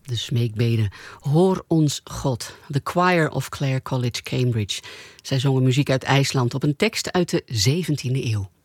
De smeekbede. Hoor ons God. The Choir of Clare College, Cambridge. Zij zongen muziek uit IJsland op een tekst uit de 17e eeuw.